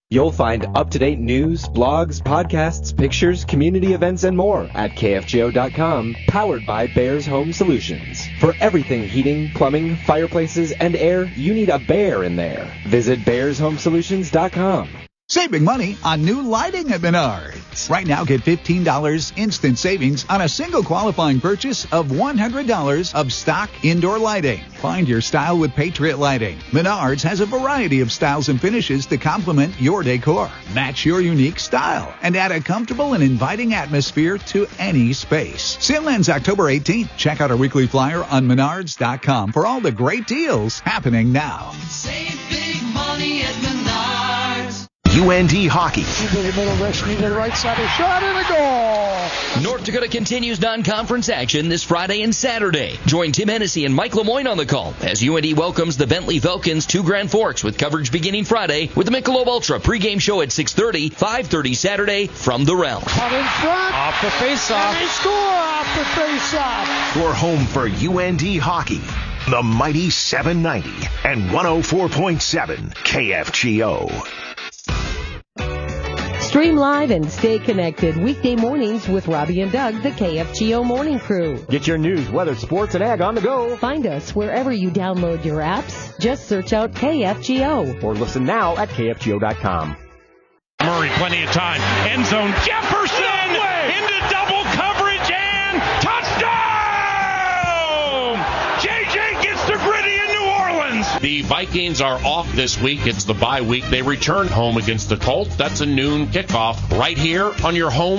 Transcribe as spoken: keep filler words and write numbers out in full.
You'll find up-to-date news, blogs, podcasts, pictures, community events, and more at K F G O dot com, powered by Bears Home Solutions. For everything heating, plumbing, fireplaces, and air, you need a bear in there. Visit Bears Home Solutions dot com. Saving money on new lighting at Menards. Right now, get fifteen dollars instant savings on a single qualifying purchase of one hundred dollars of stock indoor lighting. Find your style with Patriot Lighting. Menards has a variety of styles and finishes to complement your decor. Match your unique style and add a comfortable and inviting atmosphere to any space. Sale ends October eighteenth. Check out our weekly flyer on Menards dot com for all the great deals happening now. Save big money at Menards. U N D Hockey. Into the middle, Rescue to the right side, a shot and a goal! North Dakota continues non-conference action this Friday and Saturday. Join Tim Hennessy and Mike Lemoyne on the call as U N D welcomes the Bentley Falcons to Grand Forks with coverage beginning Friday with the Michelob Ultra pregame show at six thirty, five thirty Saturday from the Realm. Out in front, off the face-off, and they score off the face-off. Your home for U N D Hockey. The mighty seven ninety and one oh four point seven K F G O. Stream live and stay connected weekday mornings with Robbie and Doug, the K F G O Morning Crew. Get your news, weather, sports, and ag on the go. Find us wherever you download your apps. Just search out K F G O. Or listen now at K F G O dot com. Murray, plenty of time. End zone. Jefferson no into double coverage and touchdown! J J gets the gritty in New Orleans. The Vikings are off this week. It's the bye week. They return home against the Colts. That's a noon kickoff right here on your home